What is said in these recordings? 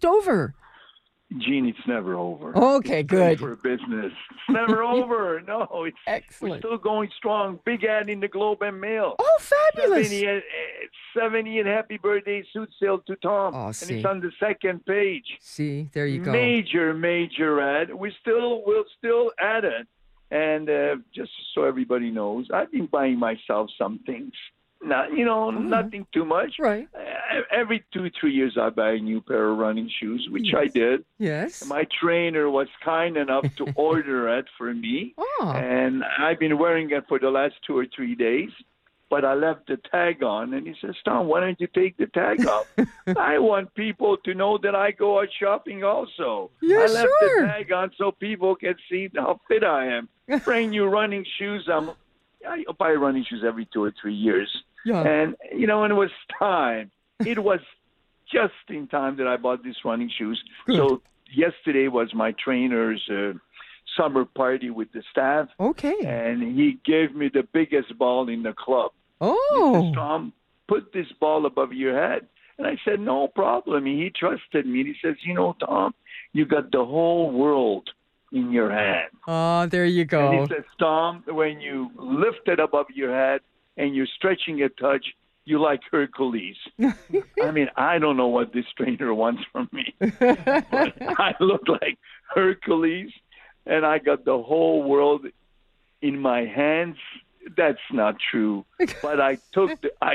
almost over. Gene, it's never over. Okay, it's good. For business. It's never over. No, it's excellent. We're still going strong. Big ad in the Globe and Mail. Oh, fabulous. 70 and happy birthday suit sale to Tom. Oh, and see. it's on the second page. See, there you go. Major ad. We'll still add it. And just so everybody knows, I've been buying myself some things. Nothing too much. Right. Every 2-3 years, I buy a new pair of running shoes, which I did. Yes. My trainer was kind enough to order it for me, and I've been wearing it for the last 2 or 3 days. But I left the tag on, and he says, "Tom, why don't you take the tag off?" I want people to know that I go out shopping also. Yeah, I left sure. the tag on so people can see how fit I am. Brand new running shoes. I buy running shoes every 2 or 3 years. Yeah. And, and it was time. It was just in time that I bought these running shoes. Good. So yesterday was my trainer's summer party with the staff. Okay. And he gave me the biggest ball in the club. Oh. He says, "Tom, put this ball above your head." And I said, "No problem." He trusted me. He says, "Tom, you got the whole world in your hand." Oh, there you go. And he says, "Tom, when you lift it above your head and you're stretching a touch, you like Hercules." I mean, I don't know what this trainer wants from me. But I look like Hercules, and I got the whole world in my hands. That's not true. But I took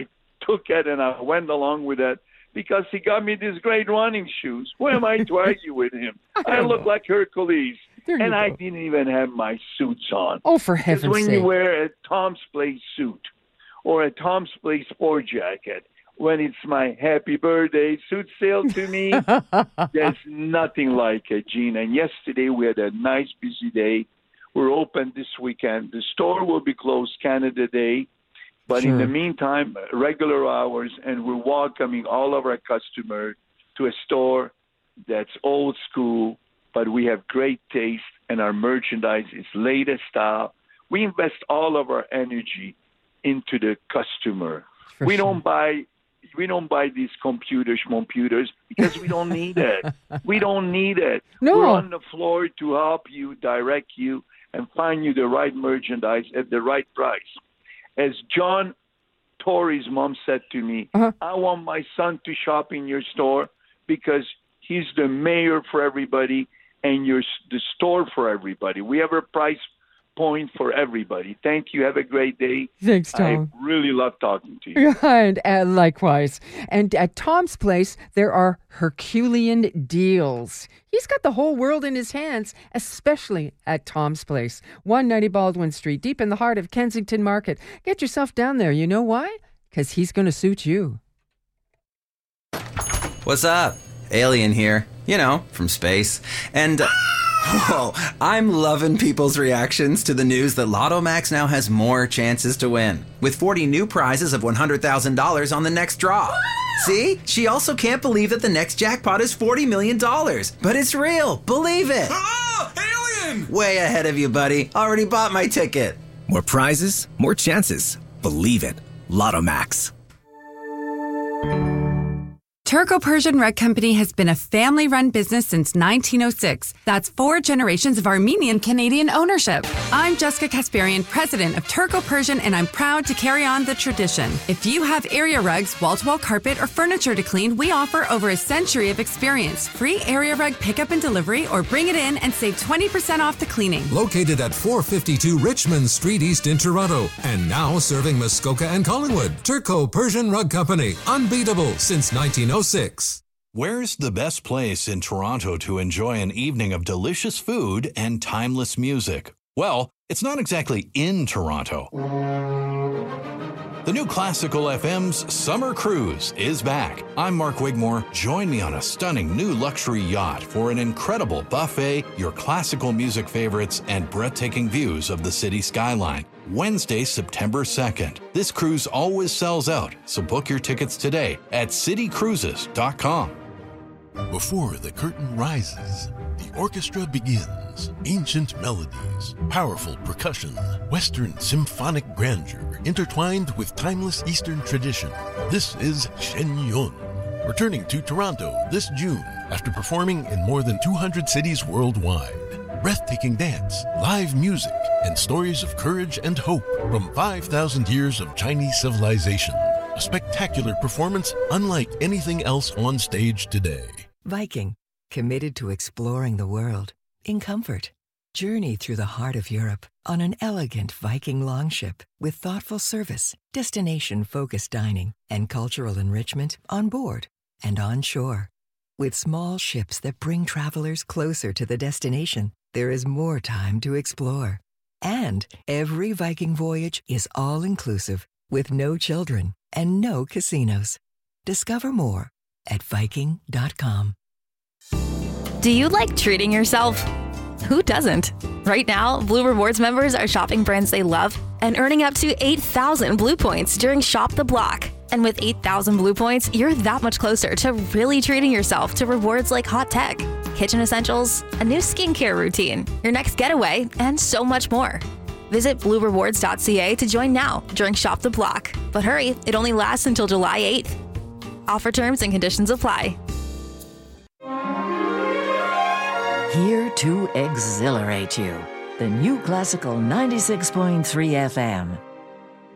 it and I went along with it because he got me these great running shoes. Why am I to argue with him? I look like Hercules. And I didn't even have my suits on. Oh, for heaven's sake. Because when you wear a Tom's Place suit or a Tom's Place sport jacket, when it's my happy birthday suit sale to me, there's nothing like it, Gene. And yesterday we had a nice busy day. We're open this weekend. The store will be closed Canada Day. But in the meantime, regular hours, and we're welcoming all of our customers to a store that's old school, but we have great taste, and our merchandise is latest style. We invest all of our energy into the customer. We don't buy these computers because we don't need it. We don't need it. No. We're on the floor to help you, direct you, and find you the right merchandise at the right price. As John Tory's mom said to me, I want my son to shop in your store because he's the mayor for everybody and you're the store for everybody. We have a price point for everybody. Thank you. Have a great day. Thanks, Tom. I really love talking to you. And likewise. And at Tom's Place, there are Herculean deals. He's got the whole world in his hands, especially at Tom's Place. 190 Baldwin Street, deep in the heart of Kensington Market. Get yourself down there. You know why? Because he's going to suit you. What's up? Alien here. From space. And... Whoa, I'm loving people's reactions to the news that Lotto Max now has more chances to win, with 40 new prizes of $100,000 on the next draw. See? She also can't believe that the next jackpot is $40 million. But it's real. Believe it. Alien! Way ahead of you, buddy. Already bought my ticket. More prizes, more chances. Believe it. Lotto Max. Turco-Persian Rug Company has been a family-run business since 1906. That's 4 generations of Armenian-Canadian ownership. I'm Jessica Kasparian, president of Turco-Persian, and I'm proud to carry on the tradition. If you have area rugs, wall-to-wall carpet, or furniture to clean, we offer over a century of experience. Free area rug pickup and delivery, or bring it in and save 20% off the cleaning. Located at 452 Richmond Street East in Toronto, and now serving Muskoka and Collingwood. Turco-Persian Rug Company. Unbeatable since 1906. Where's the best place in Toronto to enjoy an evening of delicious food and timeless music? Well, it's not exactly in Toronto. The new Classical FM's Summer Cruise is back. I'm Mark Wigmore. Join me on a stunning new luxury yacht for an incredible buffet, your classical music favorites, and breathtaking views of the city skyline. Wednesday, September 2nd. This cruise always sells out, so book your tickets today at citycruises.com. Before the curtain rises, the orchestra begins. Ancient melodies, powerful percussion, Western symphonic grandeur intertwined with timeless Eastern tradition. This is Shen Yun, returning to Toronto this June. after performing in more than 200 cities worldwide. Breathtaking dance, live music, and stories of courage and hope from 5,000 years of Chinese civilization. A spectacular performance unlike anything else on stage today. Viking, committed to exploring the world in comfort. Journey through the heart of Europe on an elegant Viking longship with thoughtful service, destination-focused dining, and cultural enrichment on board and on shore. With small ships that bring travelers closer to the destination, there is more time to explore. And every Viking voyage is all-inclusive with no children and no casinos. Discover more at Viking.com. Do you like treating yourself? Who doesn't? Right now, Blue Rewards members are shopping brands they love and earning up to 8,000 Blue points during Shop the Block. And with 8,000 Blue points, you're that much closer to really treating yourself to rewards like hot tech, kitchen essentials, a new skincare routine, your next getaway, and so much more. Visit bluerewards.ca to join now during Shop the Block. But hurry, it only lasts until July 8th. Offer terms and conditions apply. Here to exhilarate you. The New Classical 96.3 FM.